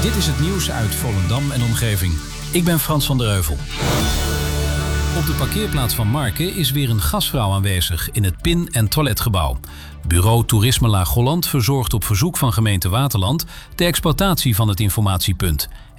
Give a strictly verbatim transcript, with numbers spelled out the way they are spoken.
Dit is het nieuws uit Volendam en omgeving. Ik ben Frans van der Heuvel. Op de parkeerplaats van Marken is weer een gastvrouw aanwezig in het pin- en toiletgebouw. Bureau Toerisme Laag-Holland verzorgt op verzoek van gemeente Waterland de exploitatie van het informatiepunt.